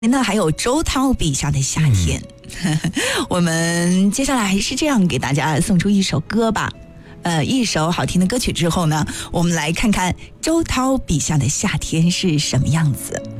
那还有周涛笔下的夏天。我们接下来还是这样给大家送出一首歌吧。一首好听的歌曲之后呢，我们来看看周涛笔下的夏天是什么样子。